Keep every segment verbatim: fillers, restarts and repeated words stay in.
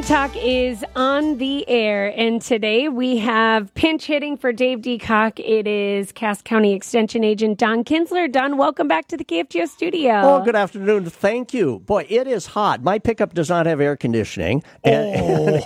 Talk is on the air, and today we have pinch hitting for Dave Deacock. It is Cass County Extension Agent Don Kinsler. Don, welcome back to the K F G O studio. Oh, good afternoon. Thank you. Boy, it is hot. My pickup does not have air conditioning. And,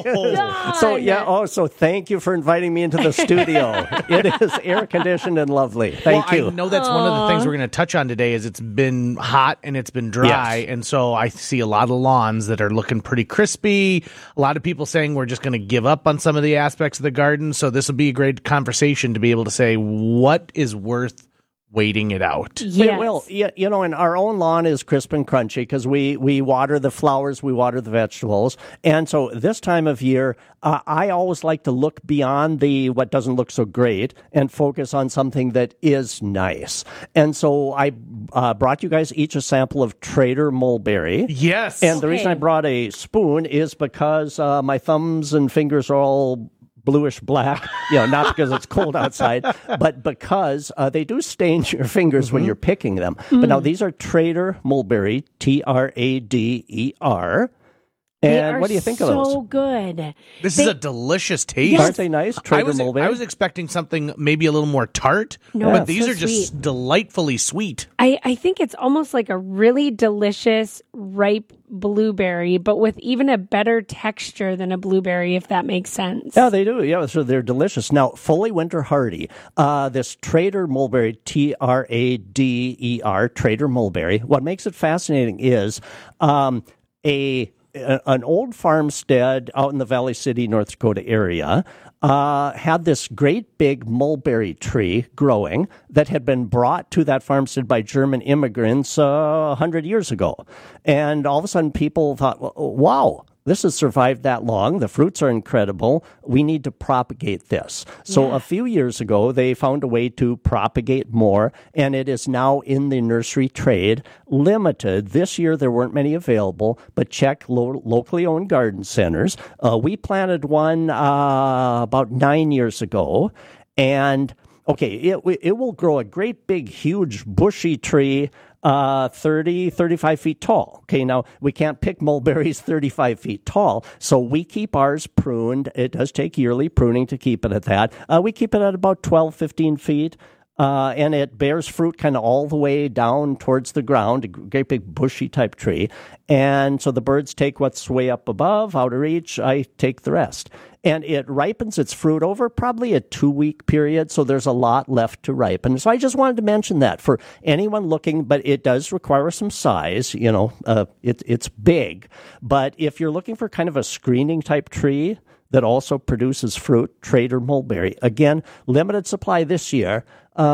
Oh, so, yeah, oh, so thank you for inviting me into the studio. It is air conditioned and lovely. Thank well, you. I know that's Aww. One of the things we're going to touch on today is it's been hot and it's been dry, yes. and so I see a lot of lawns that are looking pretty crispy. A lot of people saying we're just going to give up on some of the aspects of the garden, so this will be a great conversation to be able to say what is worth waiting it out. Yes. Well, you, you know, and our own lawn is crisp and crunchy because we, we water the flowers, we water the vegetables. And so this time of year, uh, I always like to look beyond the what doesn't look so great and focus on something that is nice. And so I uh, brought you guys each a sample of Trader Mulberry. Yes. And the okay. reason I brought a spoon is because uh, my thumbs and fingers are all bluish black, you know, not because it's cold outside, but because uh, they do stain your fingers mm-hmm. when you're picking them. Mm. But now these are Trader Mulberry, T R A D E R. And what do you think so of those? So good. This they, is a delicious taste. Yes. Aren't they nice? Trader I was, Mulberry. I was expecting something maybe a little more tart, no, but these so are just sweet. delightfully sweet. I, I think it's almost like a really delicious ripe blueberry, but with even a better texture than a blueberry, if that makes sense. Yeah, they do. Yeah, so they're delicious. Now, fully winter hardy. Uh, this Trader Mulberry, T R A D E R, Trader Mulberry. What makes it fascinating is um, a an old farmstead out in the Valley City, North Dakota area uh, had this great big mulberry tree growing that had been brought to that farmstead by German immigrants uh, one hundred years ago. And all of a sudden people thought, wow, this has survived that long. The fruits are incredible. We need to propagate this. So yeah. a few years ago, they found a way to propagate more, and it is now in the nursery trade, limited. This year, there weren't many available, but check lo- locally owned garden centers. Uh, we planted one uh, about nine years ago, and okay, it, it will grow a great big, huge, bushy tree, Uh, thirty, thirty-five feet tall. Okay, now we can't pick mulberries thirty-five feet tall, so we keep ours pruned. It does take yearly pruning to keep it at that. Uh, we keep it at about twelve, fifteen feet. Uh, and it bears fruit kind of all the way down towards the ground, a great big bushy type tree. And so the birds take what's way up above, out of reach. I take the rest. And it ripens its fruit over probably a two-week period, so there's a lot left to ripen. So I just wanted to mention that for anyone looking, but it does require some size. You know, uh, it, it's big. But if you're looking for kind of a screening type tree that also produces fruit, Trader Mulberry. Again, limited supply this year,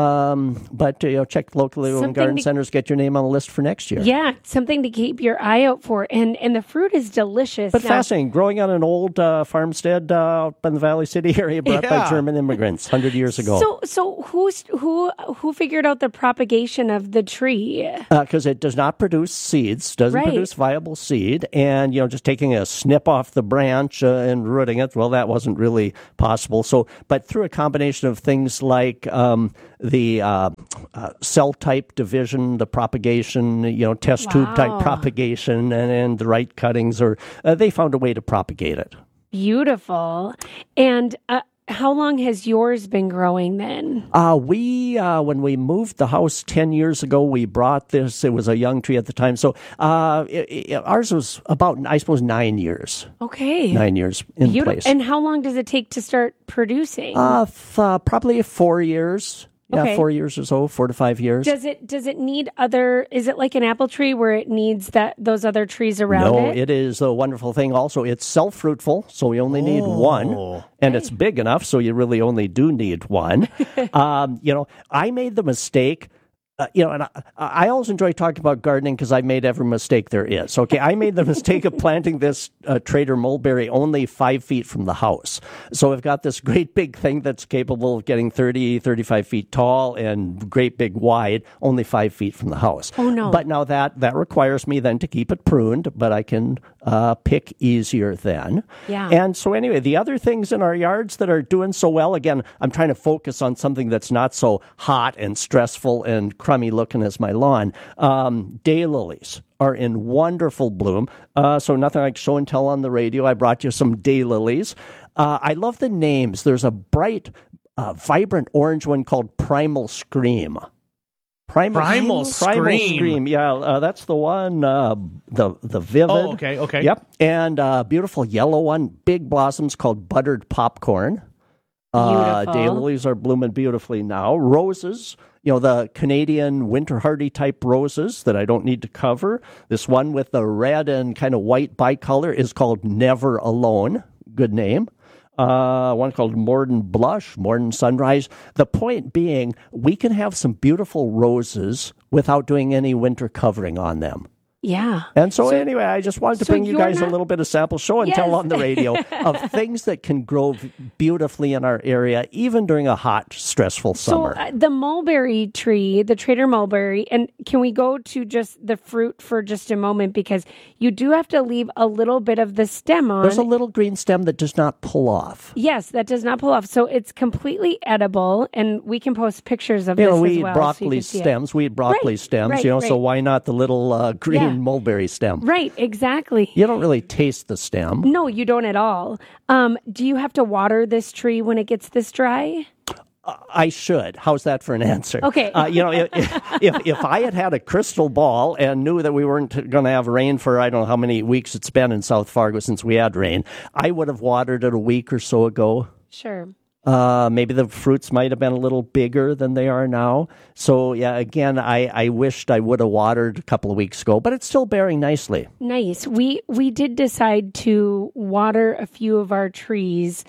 um, but you know, check locally owned garden to, centers, get your name on the list for next year. Yeah, something to keep your eye out for. And and the fruit is delicious. But now, fascinating, growing on an old uh, farmstead uh, up in the Valley City area brought yeah. by German immigrants one hundred years ago. So so who's, who who figured out the propagation of the tree? Because uh, it does not produce seeds, doesn't right. produce viable seed, and you know, just taking a snip off the branch uh, and rooting it, well, that wasn't really possible. So, but through a combination of things like um, the uh, uh, cell type division, the propagation, you know, test wow. tube type propagation, and, and the right cuttings, or uh, they found a way to propagate it. Beautiful. And uh, how long has yours been growing then? Uh, we, uh, when we moved the house ten years ago, we brought this. It was a young tree at the time. So uh, it, it, ours was about, I suppose, nine years. Okay. Nine years in Beautiful. place. And how long does it take to start producing? Uh, th- uh, probably four years. Yeah, okay. four years or so, four to five years. Does it does it need other? Is it like an apple tree where it needs that those other trees around no, it? No, it is a wonderful thing. Also, it's self-fruitful, so we only need oh. one, and it's big enough, so you really only do need one. um, you know, I made the mistake. Uh, you know, and I, I always enjoy talking about gardening because I made every mistake there is. Okay, I made the mistake of planting this uh, Trader Mulberry only five feet from the house. So I've got this great big thing that's capable of getting thirty, thirty-five feet tall and great big wide, only five feet from the house. Oh, no. But now that, that requires me then to keep it pruned, but I can uh, pick easier then. Yeah. And so anyway, the other things in our yards that are doing so well, again, I'm trying to focus on something that's not so hot and stressful and crummy looking as my lawn. Um, daylilies are in wonderful bloom. Uh, so nothing like show and tell on the radio. I brought you some daylilies. Uh, I love the names. There's a bright, uh, vibrant orange one called Primal Scream. Primal, Primal Scream. Primal Scream. Yeah, uh, that's the one. Uh, the the vivid. Oh, okay, okay. Yep. And uh, beautiful yellow one, big blossoms called Buttered Popcorn. Uh, daylilies are blooming beautifully now. Roses, you know, the Canadian winter hardy type roses that I don't need to cover. This one with the red and kind of white bicolor is called Never Alone. Good name. Uh, one called Morden Blush, Morden Sunrise. The point being, we can have some beautiful roses without doing any winter covering on them. Yeah. And so, so anyway, I just wanted to so bring you guys not... a little bit of sample show and yes. tell on the radio of things that can grow beautifully in our area, even during a hot, stressful summer. So uh, the mulberry tree, the Trader mulberry, and can we go to just the fruit for just a moment? Because you do have to leave a little bit of the stem on. There's a little green stem that does not pull off. Yes, that does not pull off. So it's completely edible, and we can post pictures of you this know, we as eat well. broccoli so stems. We eat broccoli right, stems, right, you know, right. so why not the little uh, green Yeah. mulberry stem? Right, exactly. You don't really taste the stem. No, you don't at all. Um, do you have to water this tree when it gets this dry? Uh, I should. How's that for an answer? Okay. Uh, you know, if, if if I had had a crystal ball and knew that we weren't going to have rain for I don't know how many weeks it's been in South Fargo since we had rain, I would have watered it a week or so ago. Sure. Uh, maybe the fruits might have been a little bigger than they are now. So, yeah, again, I, I wished I would have watered a couple of weeks ago, but it's still bearing nicely. Nice. We we did decide to water a few of our trees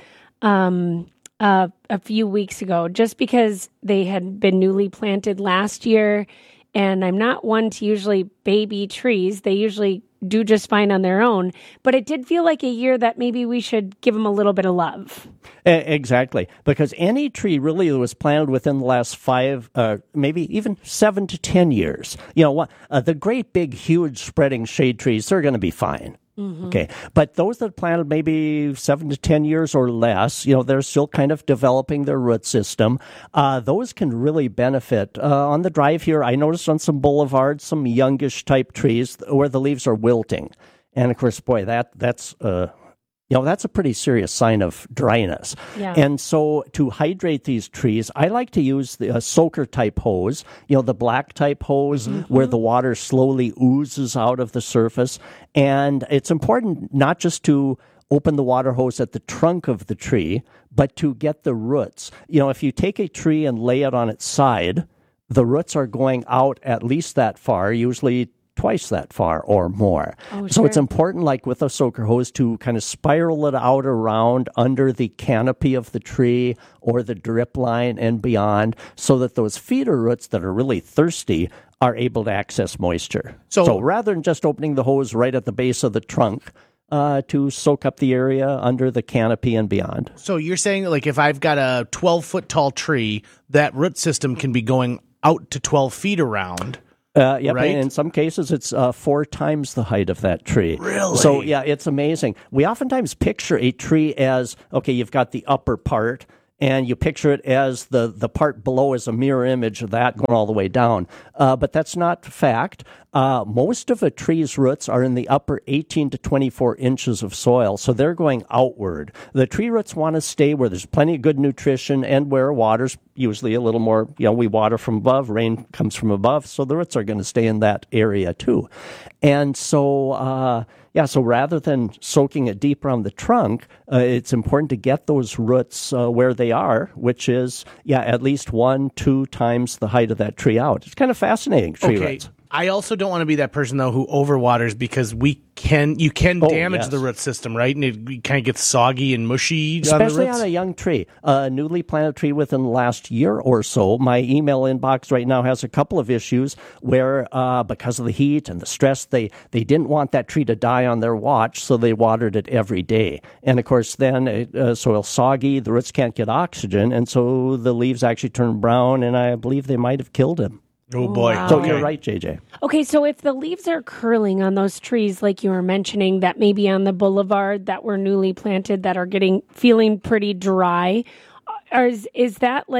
um, uh, a few weeks ago, just because they had been newly planted last year. And I'm not one to usually baby trees. They usually do just fine on their own. But it did feel like a year that maybe we should give them a little bit of love. Exactly. Because any tree really that was planted within the last five, uh, maybe even seven to ten years, you know, what, uh, the great big, huge spreading shade trees, they're going to be fine. Mm-hmm. Okay. But those that planted maybe seven to ten years or less, you know, they're still kind of developing their root system. Uh, those can really benefit. Uh, on the drive here, I noticed on some boulevards, some youngish type trees where the leaves are wilting. And of course, boy, that that's, uh, you know, that's a pretty serious sign of dryness. Yeah. And so to hydrate these trees, I like to use the uh, soaker type hose, you know, the black type hose mm-hmm. where the water slowly oozes out of the surface. And it's important not just to open the water hose at the trunk of the tree, but to get the roots. You know, if you take a tree and lay it on its side, the roots are going out at least that far, usually twice that far or more. Oh, so sure. it's important, like with a soaker hose, to kind of spiral it out around under the canopy of the tree or the drip line and beyond so that those feeder roots that are really thirsty are able to access moisture. So, so rather than just opening the hose right at the base of the trunk, uh, to soak up the area under the canopy and beyond. So you're saying, like, if I've got a twelve-foot tall tree, that root system can be going out to twelve feet around. Uh, yep, right? In some cases, it's uh, four times the height of that tree. Really? So, yeah, it's amazing. We oftentimes picture a tree as, okay, you've got the upper part, and you picture it as the, the part below is a mirror image of that going all the way down. Uh, but that's not fact. Uh, most of a tree's roots are in the upper eighteen to twenty-four inches of soil, so they're going outward. The tree roots want to stay where there's plenty of good nutrition and where water's usually a little more, you know, we water from above, rain comes from above, so the roots are going to stay in that area too. And so, uh, yeah, so rather than soaking it deep around the trunk, uh, it's important to get those roots uh, where they are, which is, yeah, at least one, two times the height of that tree out. It's kind of fascinating, tree okay. roots. I also don't want to be that person, though, who overwaters, because we can you can Oh, damage yes. the root system, right? And it kind of gets soggy and mushy Especially on the roots. on a young tree, a newly planted tree within the last year or so. My email inbox right now has a couple of issues where, uh, because of the heat and the stress, they, they didn't want that tree to die on their watch, so they watered it every day. And of course, then it, uh, soil's soggy, the roots can't get oxygen, and so the leaves actually turn brown, and I believe they might have killed him. Oh, boy. Wow. So Okay. you're right, J J. Okay, so if the leaves are curling on those trees, like you were mentioning, that maybe on the boulevard that were newly planted that are getting feeling pretty dry, are, is, is that like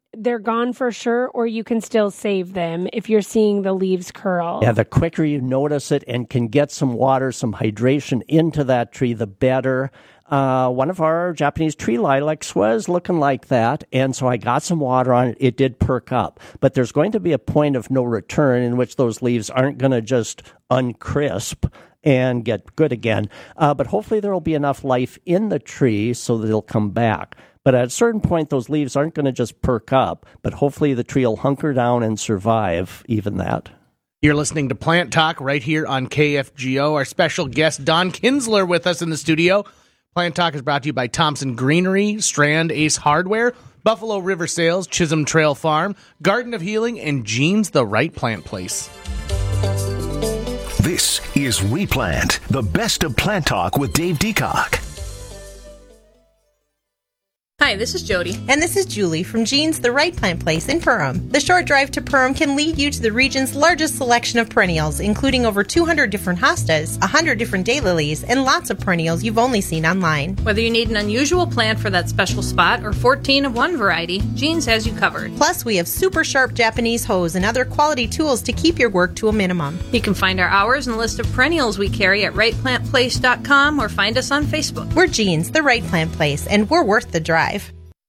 they're gone for sure, or you can still save them if you're seeing the leaves curl. Yeah, the quicker you notice it and can get some water, some hydration into that tree, the better. Uh, one of our Japanese tree lilacs was looking like that, and so I got some water on it. It did perk up. But there's going to be a point of no return in which those leaves aren't going to just uncrisp and get good again. Uh, but hopefully there will be enough life in the tree so that it'll come back. But at a certain point, those leaves aren't going to just perk up, but hopefully the tree will hunker down and survive even that. You're listening to Plant Talk right here on K F G O. Our special guest, Don Kinsler, with us in the studio. Plant Talk is brought to you by Thompson Greenery, Strand Ace Hardware, Buffalo River Sales, Chisholm Trail Farm, Garden of Healing, and Jeans the Right Plant Place. This is Replant, the best of Plant Talk with Dave Deacock. Hi, this is Jody. And this is Julie from Jeans the Right Plant Place in Perham. The short drive to Perham can lead you to the region's largest selection of perennials, including over two hundred different hostas, one hundred different daylilies, and lots of perennials you've only seen online. Whether you need an unusual plant for that special spot or fourteen of one variety, Jeans has you covered. Plus, we have super sharp Japanese hose and other quality tools to keep your work to a minimum. You can find our hours and list of perennials we carry at right plant place dot com or find us on Facebook. We're Jeans the Right Plant Place, and we're worth the drive.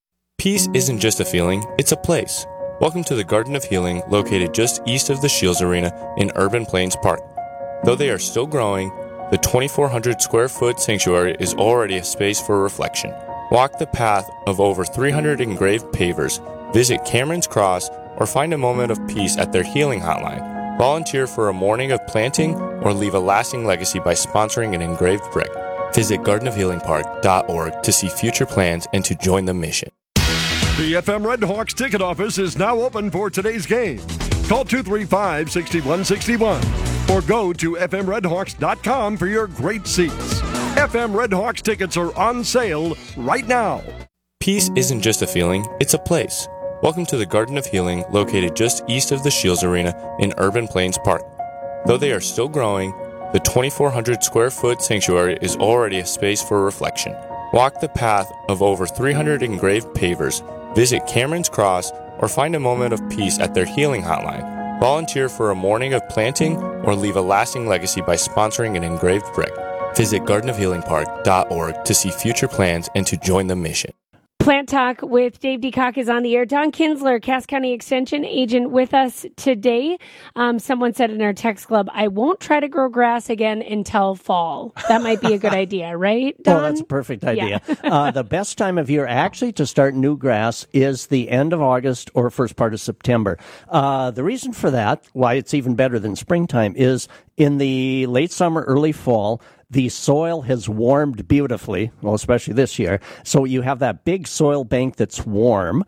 Peace isn't just a feeling, it's a place. Welcome to the Garden of Healing, located just east of the Shields Arena in Urban Plains Park. Though they are still growing, the twenty-four hundred square foot sanctuary is already a space for reflection. Walk the path of over three hundred engraved pavers, visit Cameron's Cross, or find a moment of peace at their healing hotline. Volunteer for a morning of planting or leave a lasting legacy by sponsoring an engraved brick. Visit garden of healing park dot org to see future plans and to join the mission. The F M Red Hawks ticket office is now open for today's game. Call two three five, six one six one or go to f m red hawks dot com for your great seats. F M Red Hawks tickets are on sale right now. Peace isn't just a feeling, it's a place. Welcome to the Garden of Healing, located just east of the Shields Arena in Urban Plains Park. Though they are still growing, the twenty-four hundred square foot sanctuary is already a space for reflection. Walk the path of over three hundred engraved pavers, visit Cameron's Cross, or find a moment of peace at their healing hotline. Volunteer for a morning of planting or leave a lasting legacy by sponsoring an engraved brick. Visit garden of healing park dot org to see future plans and to join the mission. Plant Talk with Dave Deacock is on the air. Don Kinsler, Cass County Extension agent, with us today. Um, someone said in our text club, I won't try to grow grass again until fall. That might be a good idea, right, Don? Oh, that's a perfect idea. Yeah. uh, the best time of year actually to start new grass is the end of August or first part of September. Uh, the reason for that, why it's even better than springtime, is in the late summer, early fall, the soil has warmed beautifully, well, especially this year. So you have that big soil bank that's warm,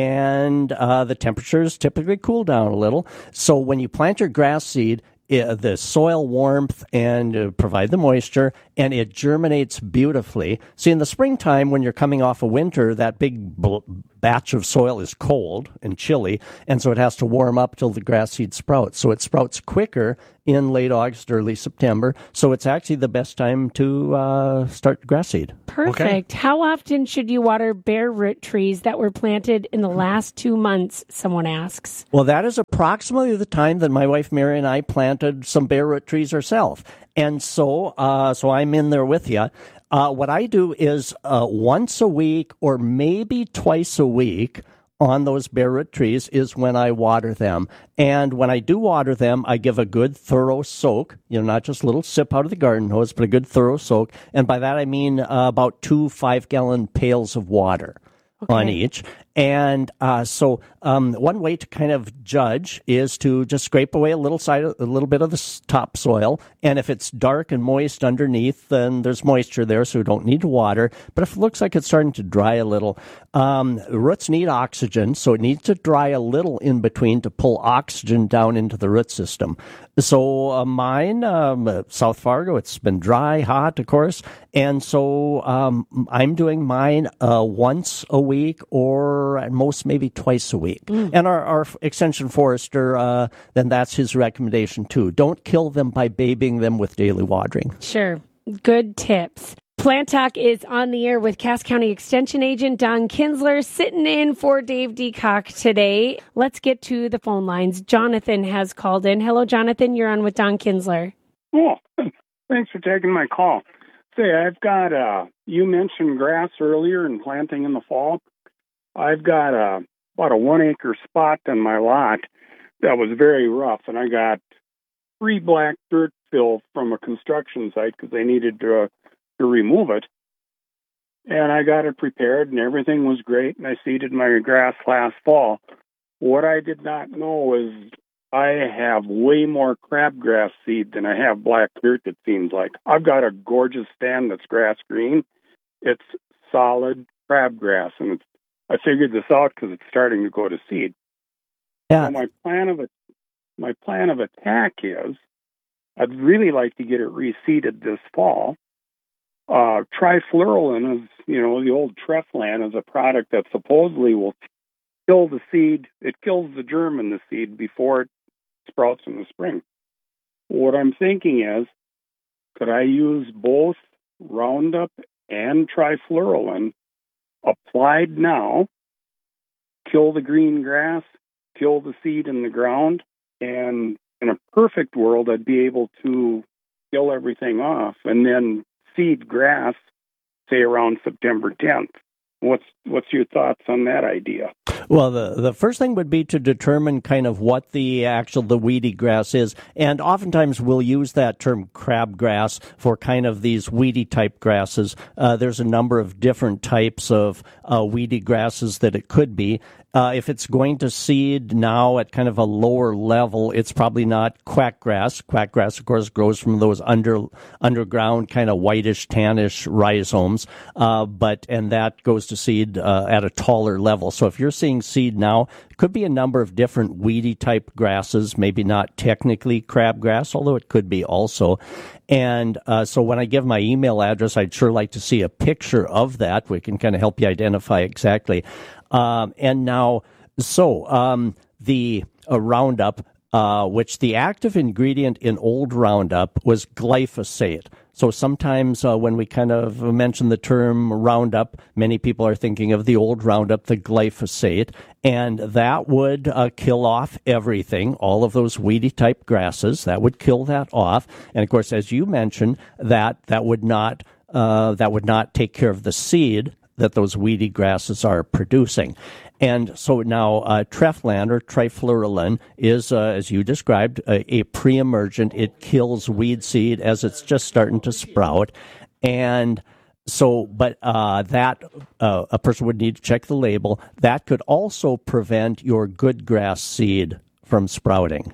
and uh, the temperatures typically cool down a little. So when you plant your grass seed, uh, the soil warmth and uh, provide the moisture, and it germinates beautifully. See, in the springtime, when you're coming off of winter, that big bl- batch of soil is cold and chilly, and so it has to warm up till the grass seed sprouts. So it sprouts quicker in late August, early September. So it's actually the best time to uh, start grass seed. Perfect. Okay. How often should you water bare root trees that were planted in the last two months, someone asks? Well, that is approximately the time that my wife Mary and I planted some bare root trees ourselves. And so, uh, so I'm in there with you. Uh, what I do is uh, once a week or maybe twice a week on those bare root trees is when I water them. And when I do water them, I give a good thorough soak, you know, not just a little sip out of the garden hose, but a good thorough soak. And by that, I mean uh, about two five-gallon pails of water. Okay. On each. And uh, so um, one way to kind of judge is to just scrape away a little side, a little bit of the topsoil. And if it's dark and moist underneath, then there's moisture there, so we don't need to water. But if it looks like it's starting to dry a little, um, roots need oxygen, so it needs to dry a little in between to pull oxygen down into the root system. So uh, mine, um, South Fargo, it's been dry, hot, of course. And so um, I'm doing mine uh, once a week or at most maybe twice a week. Mm. And our, our extension forester, uh, then that's his recommendation too. Don't kill them by babying them with daily watering. Sure. Good tips. Plant Talk is on the air with Cass County Extension Agent Don Kinsler, sitting in for Dave Decock today. Let's get to the phone lines. Jonathan has called in. Hello, Jonathan. You're on with Don Kinsler. Oh, thanks for taking my call. Say, I've got, uh, you mentioned grass earlier and planting in the fall. I've got a, about a one acre spot on my lot that was very rough, and I got free black dirt fill from a construction site because they needed to, uh, to remove it. And I got it prepared, and everything was great, and I seeded my grass last fall. What I did not know is I have way more crabgrass seed than I have black dirt, it seems like. I've got a gorgeous stand that's grass green. It's solid crabgrass, and it's, I figured this out because it's starting to go to seed. Yeah. So my plan of a, my plan of attack is I'd really like to get it reseeded this fall. Uh, trifluralin is, you know, the old Treflan is a product that supposedly will kill the seed. It kills the germ in the seed before it sprouts in the spring. What I'm thinking is, could I use both Roundup and trifluralin applied now, kill the green grass, kill the seed in the ground, and in a perfect world, I'd be able to kill everything off and then seed grass, say around September tenth. What's what's your thoughts on that idea? Well, the, the first thing would be to determine kind of what the actual, the weedy grass is. And oftentimes we'll use that term crabgrass for kind of these weedy type grasses. Uh, there's a number of different types of uh, weedy grasses that it could be. Uh, if it's going to seed now at kind of a lower level, it's probably not quackgrass. Quackgrass, of course, grows from those under underground kind of whitish, tannish rhizomes, uh, but and that goes to seed uh, at a taller level. So if you're seeing seed now, it could be a number of different weedy type grasses, maybe not technically crabgrass, although it could be also. And uh, so when I give my email address, I'd sure like to see a picture of that. We can kind of help you identify exactly. Um, and now, so um, the uh, Roundup, uh, which the active ingredient in old Roundup was glyphosate. So sometimes uh, when we kind of mention the term Roundup, many people are thinking of the old Roundup, the glyphosate, and that would uh, kill off everything, all of those weedy type grasses. That would kill that off. And of course, as you mentioned, that that would not uh, that would not take care of the seed that those weedy grasses are producing. And so now uh, Treflan or trifluralin is, uh, as you described, a, a pre-emergent. It kills weed seed as it's just starting to sprout. And so, but uh, that, uh, a person would need to check the label. That could also prevent your good grass seed from sprouting.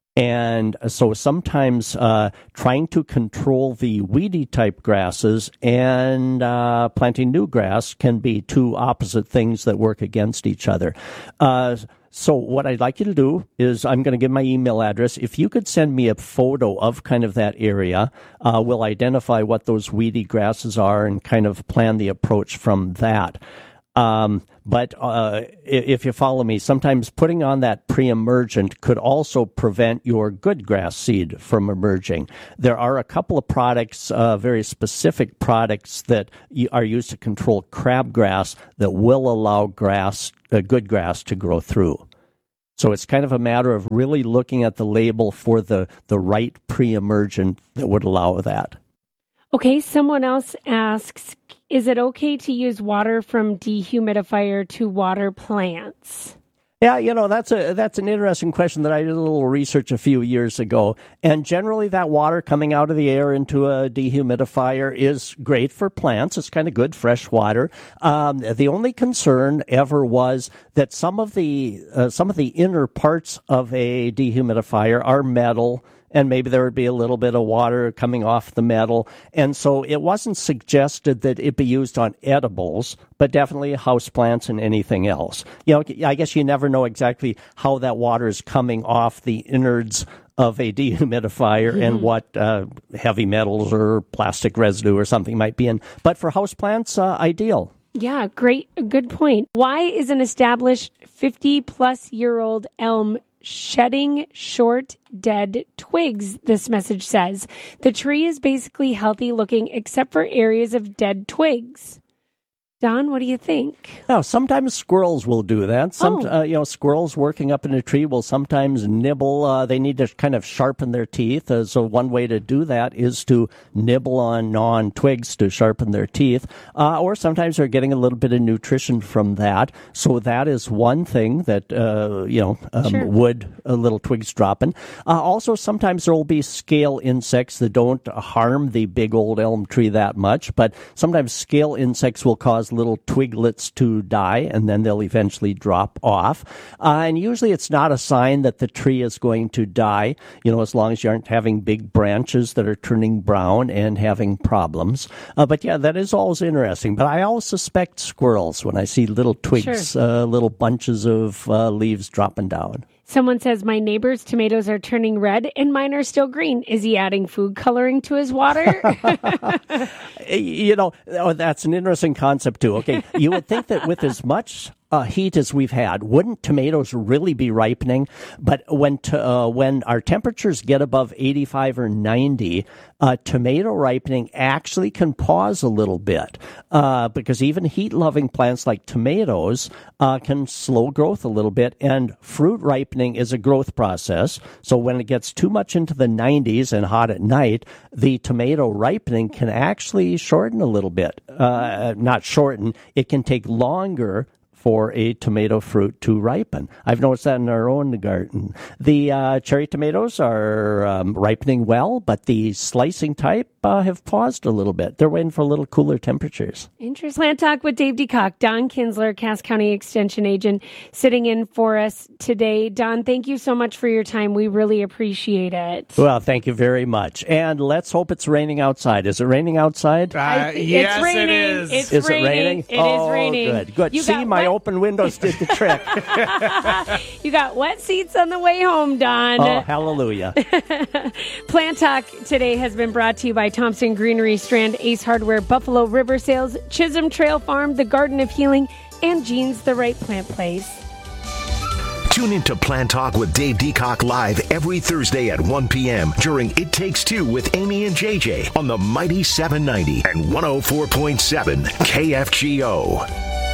And so sometimes uh, trying to control the weedy type grasses and uh, planting new grass can be two opposite things that work against each other. Uh, so what I'd like you to do is I'm going to give my email address. If you could send me a photo of kind of that area, uh, we'll identify what those weedy grasses are and kind of plan the approach from that. Um, but uh, if you follow me, sometimes putting on that pre-emergent could also prevent your good grass seed from emerging. There are a couple of products, uh, very specific products that are used to control crabgrass that will allow grass, uh, good grass to grow through. So it's kind of a matter of really looking at the label for the, the right pre-emergent that would allow that. Okay, someone else asks, is it okay to use water from dehumidifier to water plants? Yeah, you know, that's a that's an interesting question that I did a little research a few years ago. And generally that water coming out of the air into a dehumidifier is great for plants. It's kind of good fresh water. Um, the only concern ever was that some of the uh, some of the inner parts of a dehumidifier are metal, and maybe there would be a little bit of water coming off the metal. And so it wasn't suggested that it be used on edibles, but definitely houseplants and anything else. You know, I guess you never know exactly how that water is coming off the innards of a dehumidifier mm-hmm. and what uh, heavy metals or plastic residue or something might be in. But for houseplants, uh, ideal. Yeah, great. Good point. Why is an established fifty plus year old elm shedding short, dead twigs, this message says. The tree is basically healthy looking except for areas of dead twigs. Don, what do you think? Now, sometimes squirrels will do that. Some, Oh. uh, you know, squirrels working up in a tree will sometimes nibble. Uh, they need to kind of sharpen their teeth. Uh, so one way to do that is to nibble on on twigs to sharpen their teeth. Uh, or sometimes they're getting a little bit of nutrition from that. So that is one thing that, uh, you know, um, Sure. wood, uh, little twigs dropping. Uh, also, sometimes there will be scale insects that don't harm the big old elm tree that much. But sometimes scale insects will cause little twiglets to die, and then they'll eventually drop off. Uh, and usually it's not a sign that the tree is going to die, you know, as long as you aren't having big branches that are turning brown and having problems. Uh, but yeah, that is always interesting. But I always suspect squirrels when I see little twigs, Sure. uh, little bunches of uh, leaves dropping down. Someone says, my neighbor's tomatoes are turning red and mine are still green. Is he adding food coloring to his water? You know, oh, that's an interesting concept, too. Okay, you would think that with as much uh, heat as we've had, wouldn't tomatoes really be ripening? But when t- uh, when our temperatures get above eighty-five or ninety, uh, tomato ripening actually can pause a little bit uh, because even heat-loving plants like tomatoes uh, can slow growth a little bit, and fruit ripening is a growth process. So when it gets too much into the nineties and hot at night, the tomato ripening can actually shorten a little bit. Uh, not shorten, it can take longer for a tomato fruit to ripen. I've noticed that in our own garden. The uh, cherry tomatoes are um, ripening well, but the slicing type uh, have paused a little bit. They're waiting for a little cooler temperatures. Interesting. Plant Talk with Dave DeCock, Don Kinsler, Cass County Extension Agent, sitting in for us today. Don, thank you so much for your time. We really appreciate it. Well, thank you very much. And let's hope it's raining outside. Is it raining outside? Uh, It's yes, raining. it is. It's Is raining. it raining? It is oh, raining. good, good. You See, got my wet- open windows did the trick. You got wet seats on the way home, Don. Oh, hallelujah. Plant Talk today has been brought to you by Thompson Greenery, Strand, Ace Hardware, Buffalo River Sales, Chisholm Trail Farm, the Garden of Healing, and Jean's the Right Plant Place. Tune into Plant Talk with Dave Deacock live every Thursday at one p.m. during It Takes Two with Amy and J J on the Mighty seven ninety and one oh four point seven K F G O.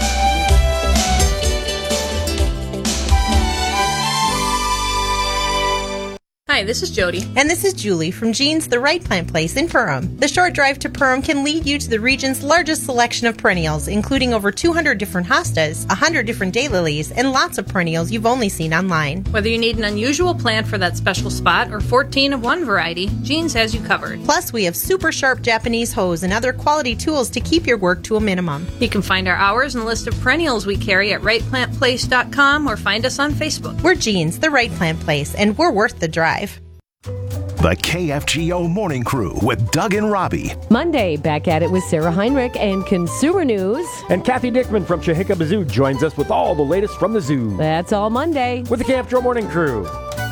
Hi, this is Jody. And this is Julie from Jean's the Right Plant Place in Perham. The short drive to Perham can lead you to the region's largest selection of perennials, including over two hundred different hostas, one hundred different daylilies, and lots of perennials you've only seen online. Whether you need an unusual plant for that special spot or fourteen of one variety, Jean's has you covered. Plus, we have super sharp Japanese hose and other quality tools to keep your work to a minimum. You can find our hours and list of perennials we carry at right plant place dot com or find us on Facebook. We're Jean's the Right Plant Place, and we're worth the drive. The K F G O Morning Crew with Doug and Robbie. Monday, back at it with Sarah Heinrich and Consumer News. And Kathy Dickman from Chehikaba Zoo joins us with all the latest from the zoo. That's all Monday. With the K F G O Morning Crew.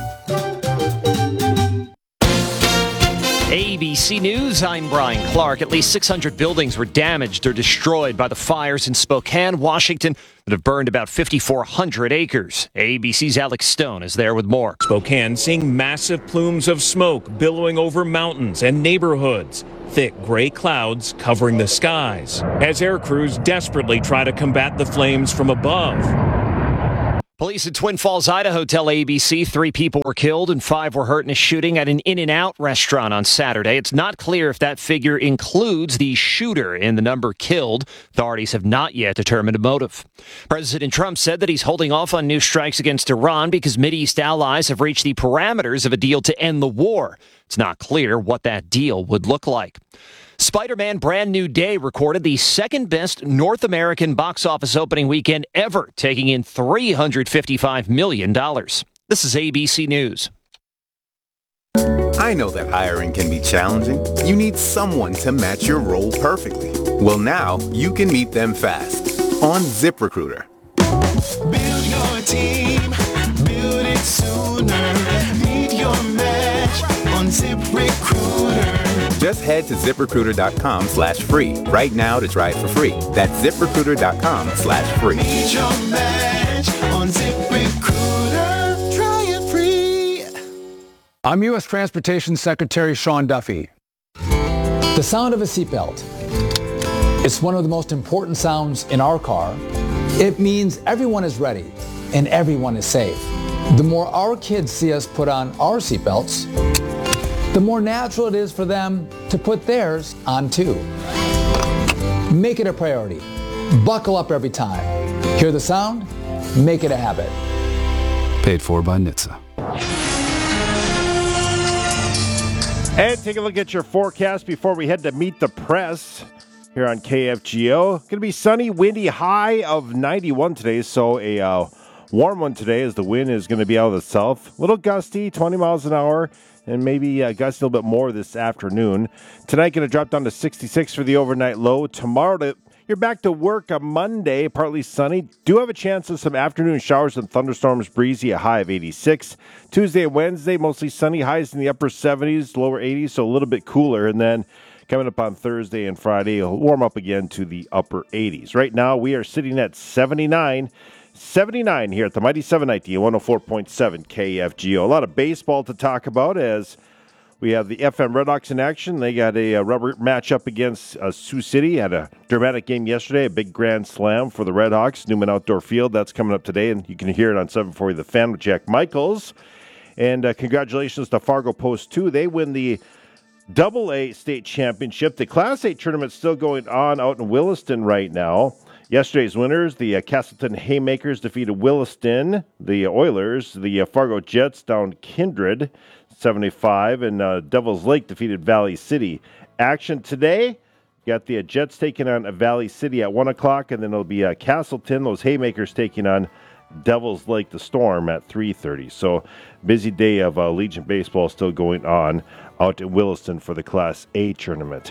A B C News, I'm Brian Clark. At least six hundred buildings were damaged or destroyed by the fires in Spokane, Washington, that have burned about fifty-four hundred acres. A B C's Alex Stone is there with more. Spokane seeing massive plumes of smoke billowing over mountains and neighborhoods. Thick gray clouds covering the skies as air crews desperately try to combat the flames from above. Police in Twin Falls, Idaho tell A B C three people were killed and five were hurt in a shooting at an In-N-Out restaurant on Saturday. It's not clear if that figure includes the shooter in the number killed. Authorities have not yet determined a motive. President Trump said that he's holding off on new strikes against Iran because Mideast allies have reached the parameters of a deal to end the war. It's not clear what that deal would look like. Spider-Man Brand New Day recorded the second best North American box office opening weekend ever, taking in three hundred fifty-five million dollars. This is A B C News. I know that hiring can be challenging. You need someone to match your role perfectly. Well, now you can meet them fast on ZipRecruiter. Build your team, build it sooner. Meet your match on ZipRecruiter. Just head to ZipRecruiter.com slash free right now to try it for free. That's ZipRecruiter.com slash free. Meet your match on ZipRecruiter. Try it I'm U S Transportation Secretary Sean Duffy. The sound of a seatbelt. It's one of the most important sounds in our car. It means everyone is ready and everyone is safe. The more our kids see us put on our seatbelts, the more natural it is for them to put theirs on too. Make it a priority. Buckle up every time. Hear the sound? Make it a habit. Paid for by N H T S A. And take a look at your forecast before we head to Meet the Press here on K F G O. Going to be sunny, windy, high of ninety-one today, so a uh, warm one today as the wind is going to be out of the south. A little gusty, twenty miles an hour, and maybe uh, gusty a little bit more this afternoon. Tonight going to drop down to sixty-six for the overnight low. Tomorrow to You're back to work on Monday, partly sunny. Do have a chance of some afternoon showers and thunderstorms, breezy, a high of eighty-six. Tuesday and Wednesday, mostly sunny, highs in the upper seventies, lower eighties, so a little bit cooler. And then coming up on Thursday and Friday, it'll warm up again to the upper eighties. Right now, we are sitting at seventy-nine. seventy-nine here at the Mighty seven ninety and one oh four point seven K F G O. A lot of baseball to talk about as we have the F M Redhawks in action. They got a, a rubber matchup against uh, Sioux City. Had a dramatic game yesterday, a big grand slam for the Redhawks. Newman Outdoor Field, that's coming up today, and you can hear it on seven forty The Fan with Jack Michaels. And uh, congratulations to Fargo Post two. They win the Double A State Championship. The Class A tournament's still going on out in Williston right now. Yesterday's winners, the uh, Castleton Haymakers defeated Williston. The Oilers, the uh, Fargo Jets down Kindred, seventy-five, and uh, Devils Lake defeated Valley City. Action today, got the uh, Jets taking on uh, Valley City at one o'clock, and then it'll be uh, Castleton, those Haymakers taking on Devils Lake, the Storm, at three thirty. So, busy day of uh, Legion Baseball still going on out in Williston for the Class A tournament.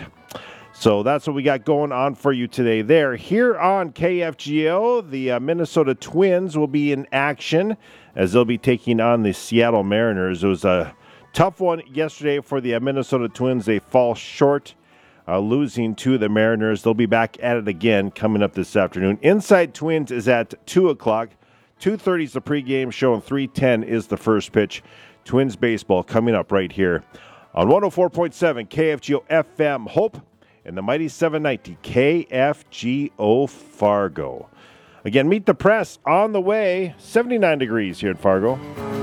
So that's what we got going on for you today there. Here on K F G O, the uh, Minnesota Twins will be in action as they'll be taking on the Seattle Mariners. It was a tough one yesterday for the uh, Minnesota Twins. They fall short, uh, losing to the Mariners. They'll be back at it again coming up this afternoon. Inside Twins is at two o'clock. two thirty is the pregame show, and three ten is the first pitch. Twins baseball coming up right here on one oh four point seven K F G O F M Hope and the Mighty seven ninety K F G O Fargo. Again, Meet the Press on the way. seventy-nine degrees here at Fargo.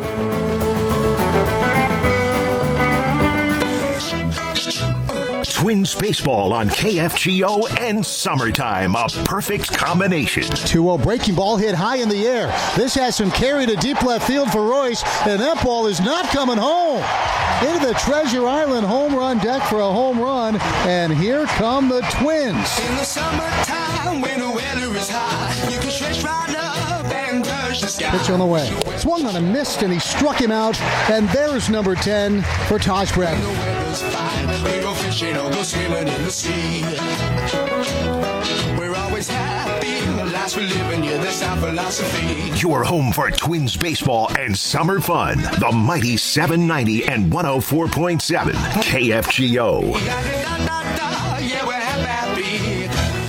Twins baseball on K F G O and summertime, a perfect combination. two oh breaking ball hit high in the air. This has him carried to deep left field for Royce, and that ball is not coming home. Into the Treasure Island home run deck for a home run, and here come the Twins. In the summertime, when the weather is high, you can stretch right up and touch the sky. Pitch on the way. Swung on a missed, and he struck him out, and there's number ten for Taj Bradley. The weather's fine. We go fishing or go swimming in the sea. We're always happy. The lives we live in, yeah, that's our philosophy. Your home for Twins baseball and summer fun. The Mighty seven ninety and one oh four point seven K F G O. Yeah, we're happy.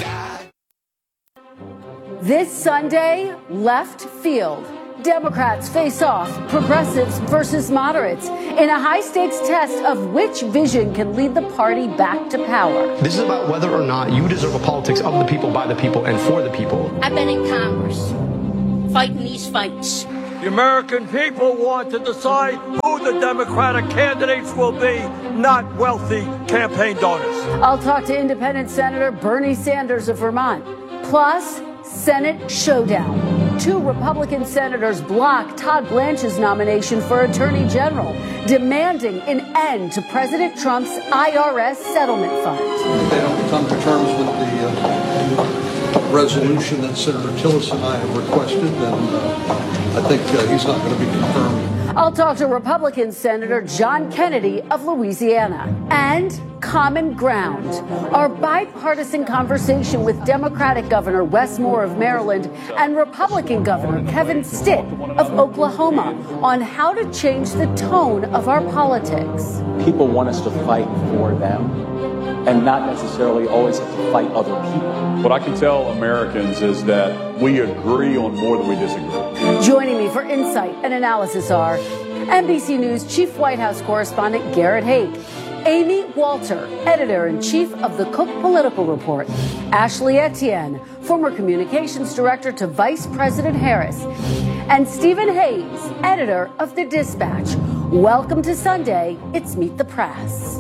This Sunday, left field. Democrats face off, progressives versus moderates, in a high-stakes test of which vision can lead the party back to power. This is about whether or not you deserve a politics of the people, by the people, and for the people. I've been in Congress, fighting these fights. The American people want to decide who the Democratic candidates will be, not wealthy campaign donors. I'll talk to Independent Senator Bernie Sanders of Vermont. Plus, Senate showdown. Two Republican senators block Todd Blanche's nomination for Attorney General, demanding an end to President Trump's I R S settlement fund. If they don't come to terms with the uh, resolution that Senator Tillis and I have requested, then uh, I think uh, he's not going to be confirmed. I'll talk to Republican Senator John Kennedy of Louisiana. And Common Ground, our bipartisan conversation with Democratic Governor Wes Moore of Maryland and Republican Governor Kevin Stitt of Oklahoma on how to change the tone of our politics. People want us to fight for them and not necessarily always have to fight other people. What I can tell Americans is that we agree on more than we disagree. Joining me for insight and analysis are N B C News Chief White House Correspondent Garrett Haake, Amy Walter, Editor-in-Chief of the Cook Political Report, Ashley Etienne, former Communications Director to Vice President Harris, and Stephen Hayes, Editor of The Dispatch. Welcome to Sunday. It's Meet the Press.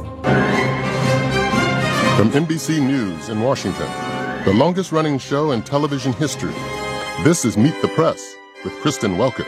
From N B C News in Washington, the longest-running show in television history, this is Meet the Press with Kristen Welker.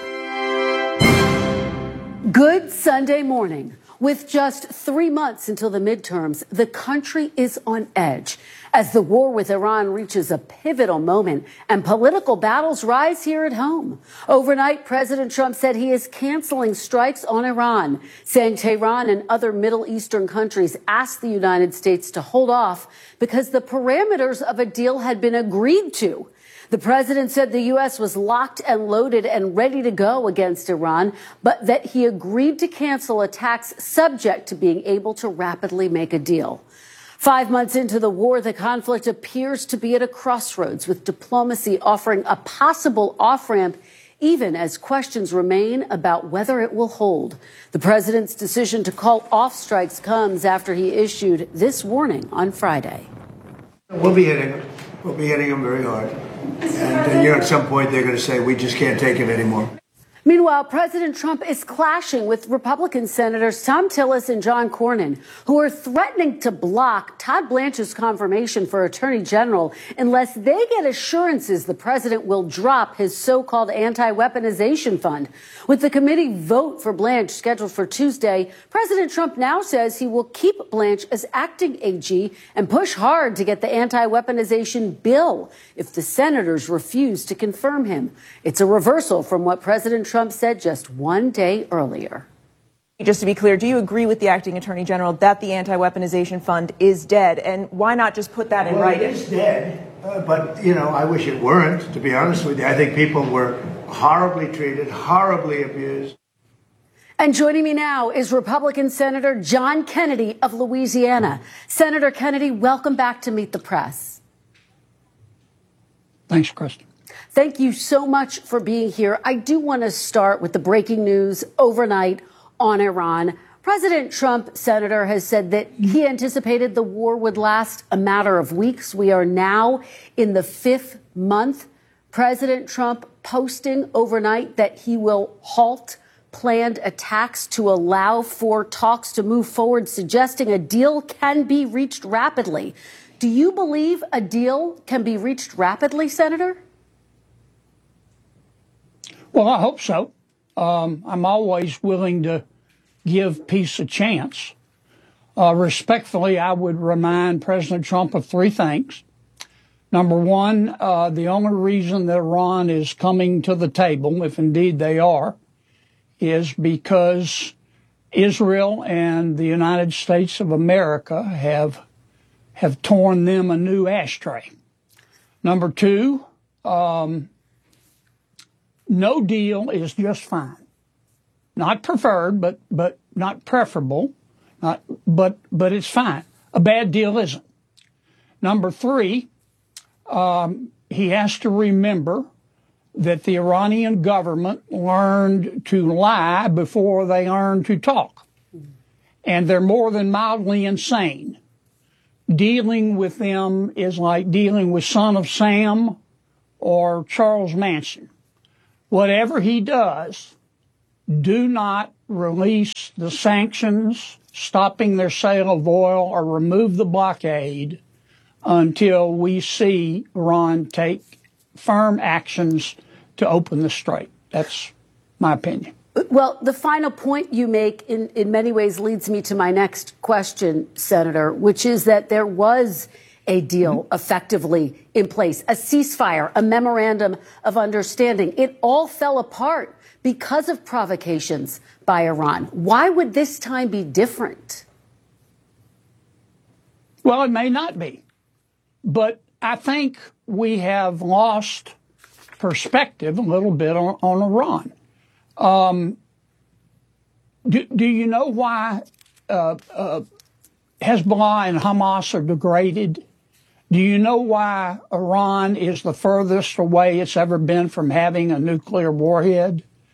Good Sunday morning. With just three months until the midterms, the country is on edge as the war with Iran reaches a pivotal moment and political battles rise here at home. Overnight, President Trump said he is canceling strikes on Iran, saying Tehran and other Middle Eastern countries asked the United States to hold off because the parameters of a deal had been agreed to. The president said the U S was locked and loaded and ready to go against Iran, but that he agreed to cancel attacks subject to being able to rapidly make a deal. Five months into the war, the conflict appears to be at a crossroads, with diplomacy offering a possible off-ramp, even as questions remain about whether it will hold. The president's decision to call off strikes comes after he issued this warning on Friday. We'll be hitting them. We'll be hitting them very hard. And, uh, you know, at some point they're going to say, we just can't take it anymore. Meanwhile, President Trump is clashing with Republican Senators Thom Tillis and John Cornyn, who are threatening to block Todd Blanche's confirmation for Attorney General unless they get assurances the president will drop his so-called anti-weaponization fund. With the committee vote for Blanche scheduled for Tuesday, President Trump now says he will keep Blanche as acting A G and push hard to get the anti-weaponization bill if the senators refuse to confirm him. It's a reversal from what President Trump Trump said just one day earlier. Just to be clear, do you agree with the acting attorney general that the anti-weaponization fund is dead? And why not just put that in well, writing? It is dead, uh, but, you know, I wish it weren't, to be honest with you. I think people were horribly treated, horribly abused. And joining me now is Republican Senator John Kennedy of Louisiana. Senator Kennedy, welcome back to Meet the Press. Thanks, Kristen. Thank you so much for being here. I do want to start with the breaking news overnight on Iran. President Trump, Senator, has said that he anticipated the war would last a matter of weeks. We are now in the fifth month. President Trump posting overnight that he will halt planned attacks to allow for talks to move forward, suggesting a deal can be reached rapidly. Do you believe a deal can be reached rapidly, Senator? Well, I hope so. Um, I'm always willing to give peace a chance. Uh, respectfully, I would remind President Trump of three things. Number one, uh, the only reason that Iran is coming to the table, if indeed they are, is because Israel and the United States of America have have torn them a new ashtray. Number two, um, no deal is just fine. Not preferred, but but not preferable. Not, but but it's fine. A bad deal isn't. Number three, um, he has to remember that the Iranian government learned to lie before they learned to talk. And they're more than mildly insane. Dealing with them is like dealing with Son of Sam or Charles Manson. Whatever he does, do not release the sanctions, stopping their sale of oil, or remove the blockade until we see Iran take firm actions to open the strait. That's my opinion. Well, the final point you make in, in many ways leads me to my next question, Senator, which is that there was a deal mm-hmm. effectively in place, a ceasefire, a memorandum of understanding. It all fell apart because of provocations by Iran. Why would this time be different? Well, it may not be. But I think we have lost perspective a little bit on, on Iran. Um, do, do you know why uh, uh, Hezbollah and Hamas are degraded? Do you know why Iran is the furthest away it's ever been from having a nuclear warhead?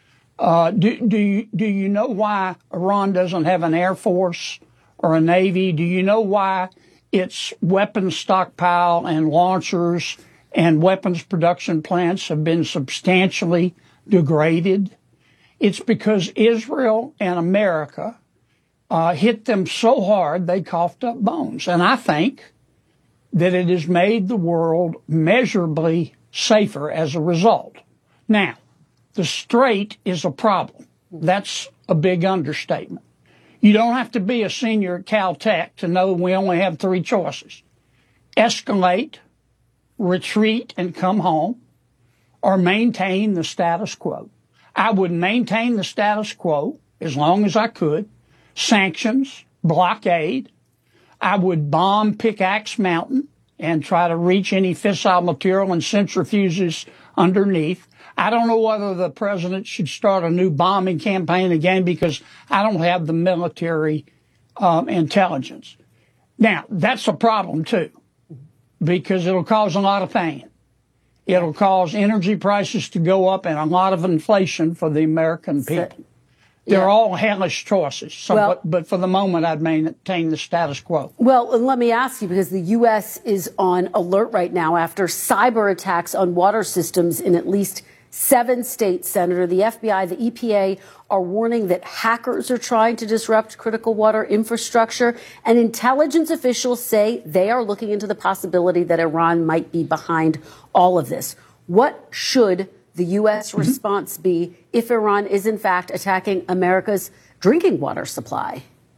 Uh, do, do, you, do you know why Iran doesn't have an air force or a navy? Do you know why its weapons stockpile and launchers and weapons production plants have been substantially degraded? It's because Israel and America uh, hit them so hard they coughed up bones. And I think that it has made the world measurably safer as a result. Now, the Strait is a problem. That's a big understatement. You don't have to be a senior at Caltech to know we only have three choices: escalate, retreat, and come home, or maintain the status quo. I would maintain the status quo as long as I could. Sanctions, blockade. I would bomb Pickaxe Mountain and try to reach any fissile material and centrifuges underneath. I don't know whether the president should start a new bombing campaign again because I don't have the military um, intelligence. Now, that's a problem, too, because it'll cause a lot of pain. It'll cause energy prices to go up and a lot of inflation for the American people. They're yeah. all hellish choices. So, well, but, but for the moment, I'd maintain the status quo. Well, let me ask you, because the U S is on alert right now after cyber attacks on water systems in at least seven states, Senator. The F B I, the E P A are warning that hackers are trying to disrupt critical water infrastructure. And intelligence officials say they are looking into the possibility that Iran might be behind all of this. What should the U S mm-hmm. response be if Iran is, in fact, attacking America's drinking water supply?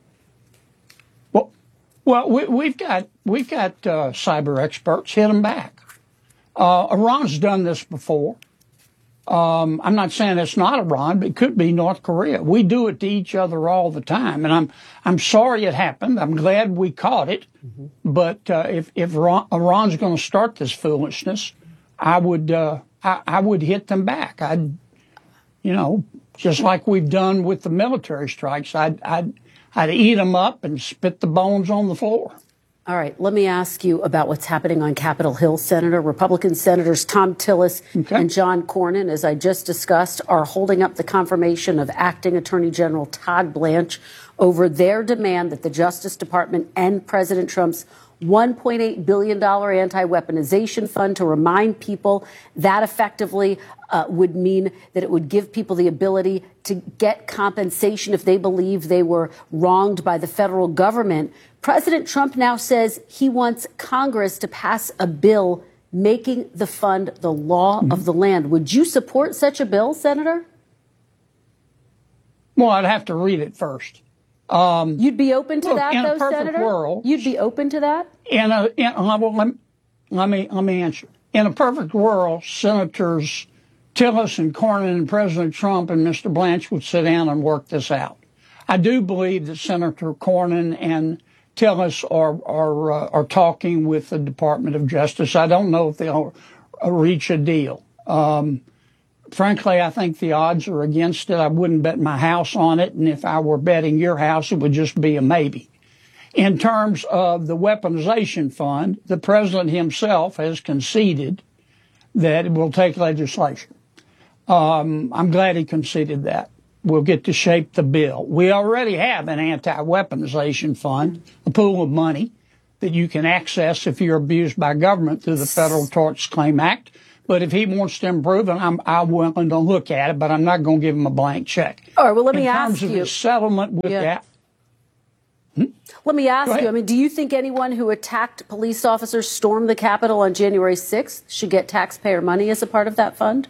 Well, well, we, we've got we've got uh, cyber experts. Hit them back. Uh, Iran's done this before. Um, I'm not saying it's not Iran, but it could be North Korea. We do it to each other all the time, and I'm I'm sorry it happened. I'm glad we caught it. Mm-hmm. But uh, if if Iran, Iran's going to start this foolishness, I would uh, I, I would hit them back. I'd, you know, just like we've done with the military strikes. I'd I'd I'd eat them up and spit the bones on the floor. All right, let me ask you about what's happening on Capitol Hill, Senator. Republican Senators Thom Tillis okay. and John Cornyn, as I just discussed, are holding up the confirmation of Acting Attorney General Todd Blanche over their demand that the Justice Department end President Trump's one point eight billion dollars anti-weaponization fund, to remind people that effectively uh, would mean that it would give people the ability to get compensation if they believe they were wronged by the federal government. President Trump now says he wants Congress to pass a bill making the fund the law mm-hmm. of the land. Would you support such a bill, Senator? Well, I'd have to read it first. Um, You'd be open to look, that, in though, a perfect Senator? World, You'd be open to that? In a, in, well, let, let me let me answer. In a perfect world, Senators Tillis and Cornyn and President Trump and Mister Blanche would sit down and work this out. I do believe that Senator Cornyn and Tillis are are uh, are talking with the Department of Justice. I don't know if they'll uh, reach a deal. Um, Frankly, I think the odds are against it. I wouldn't bet my house on it. And if I were betting your house, it would just be a maybe. In terms of the weaponization fund, the president himself has conceded that it will take legislation. Um, I'm glad he conceded that. We'll get to shape the bill. We already have an anti-weaponization fund, a pool of money that you can access if you're abused by government through the Federal Tort Claims Act. But if he wants to improve it, I'm, I'm willing to look at it, but I'm not going to give him a blank check. All right, well, let me In ask terms you. of his settlement with yeah. that. Hmm? Let me ask you, I mean, do you think anyone who attacked police officers, stormed the Capitol on January sixth, should get taxpayer money as a part of that fund?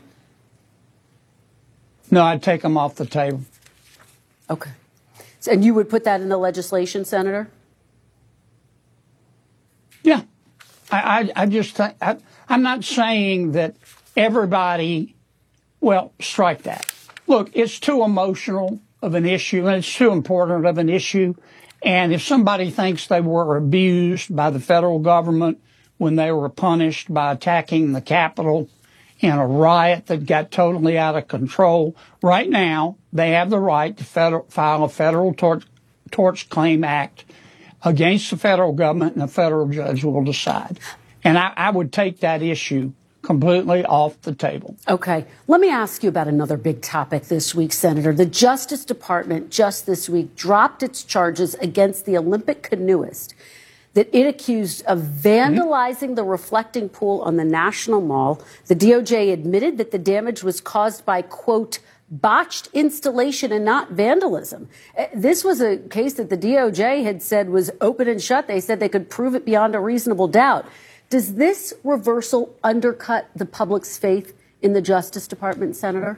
No, I'd take them off the table. Okay. So, and you would put that in the legislation, Senator? Yeah. I, I, I just think, I, I'm not saying that everybody, well, strike that. Look, it's too emotional of an issue and it's too important of an issue. And if somebody thinks they were abused by the federal government when they were punished by attacking the Capitol in a riot that got totally out of control, right now they have the right to federal, file a Federal Tort, Torts Claim Act against the federal government, and a federal judge will decide. And I, I would take that issue completely off the table. Okay. Let me ask you about another big topic this week, Senator. The Justice Department just this week dropped its charges against the Olympic canoeist that it accused of vandalizing mm-hmm. the reflecting pool on the National Mall. The D O J admitted that the damage was caused by, quote, botched installation and not vandalism. This was a case that the D O J had said was open and shut. They said they could prove it beyond a reasonable doubt. Does this reversal undercut the public's faith in the Justice Department, Senator?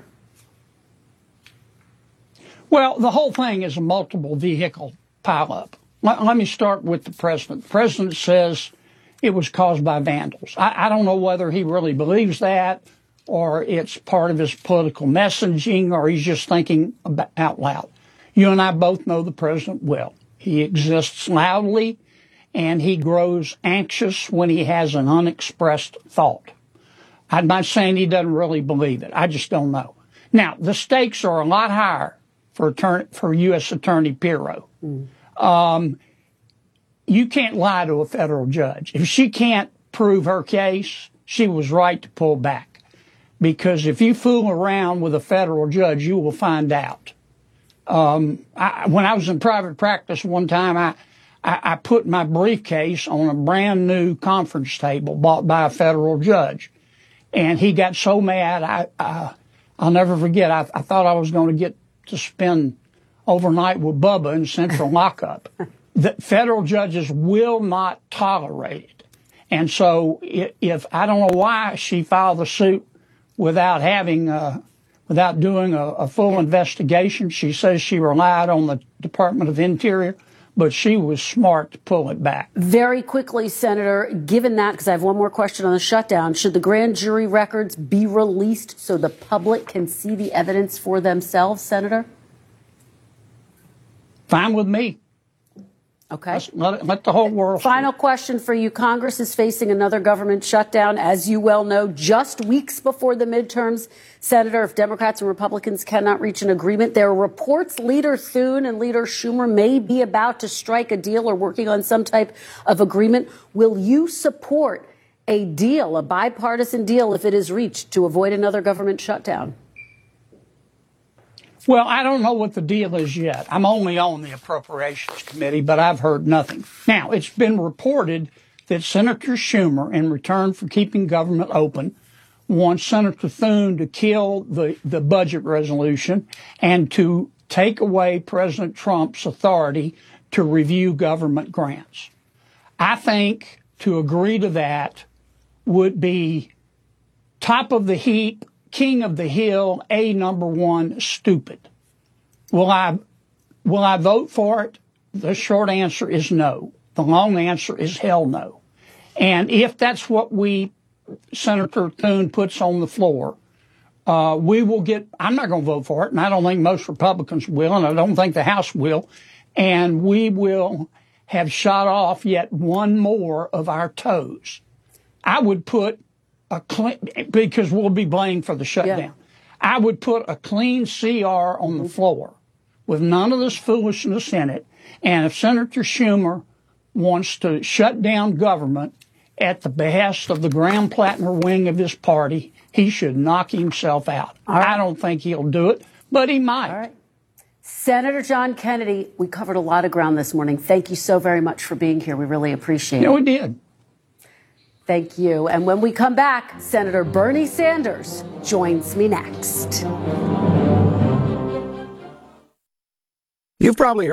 Well, the whole thing is a multiple vehicle pileup. Let, let me start with the president. The president says it was caused by vandals. I, I don't know whether he really believes that, or it's part of his political messaging, or he's just thinking about, out loud. You and I both know the president well. He exists loudly, and he grows anxious when he has an unexpressed thought. I'm not saying he doesn't really believe it. I just don't know. Now, the stakes are a lot higher for, attorney, for U S Attorney Pirro. Mm. Um, you can't lie to a federal judge. If she can't prove her case, she was right to pull back. Because if you fool around with a federal judge, you will find out. Um, I, when I was in private practice one time, I, I, I put my briefcase on a brand new conference table bought by a federal judge. And he got so mad, I, I, I'll never forget, I, I thought I was going to get to spend overnight with Bubba in central lockup. The federal judges will not tolerate it. And so if, if I don't know why she filed the suit without having, uh, without doing a, a full investigation. She says she relied on the Department of Interior, but she was smart to pull it back. Very quickly, Senator, given that, because I have one more question on the shutdown, should the grand jury records be released so the public can see the evidence for themselves, Senator? Fine with me. Okay. Let, it, let the whole world Final see. Question for you. Congress is facing another government shutdown, as you well know, just weeks before the midterms. Senator, if Democrats and Republicans cannot reach an agreement, there are reports Leader Thune and Leader Schumer may be about to strike a deal or working on some type of agreement. Will you support a deal, a bipartisan deal, if it is reached, to avoid another government shutdown? Well, I don't know what the deal is yet. I'm only on the Appropriations Committee, but I've heard nothing. Now, it's been reported that Senator Schumer, in return for keeping government open, wants Senator Thune to kill the, the budget resolution and to take away President Trump's authority to review government grants. I think to agree to that would be top of the heap, king of the hill, a number one, stupid. Will I, will I vote for it? The short answer is no. The long answer is hell no. And if that's what we, Senator Thune puts on the floor, uh, we will get, I'm not going to vote for it, and I don't think most Republicans will, and I don't think the House will, and we will have shot off yet one more of our toes. I would put a clean, because we'll be blamed for the shutdown. Yeah. I would put a clean C R on the floor with none of this foolishness in it. And if Senator Schumer wants to shut down government at the behest of the Graham Plattner wing of his party, he should knock himself out. Right. I don't think he'll do it, but he might. All right. Senator John Kennedy, we covered a lot of ground this morning. Thank you so very much for being here. We really appreciate yeah, it. Yeah, we did. Thank you. And when we come back, Senator Bernie Sanders joins me next. You've probably heard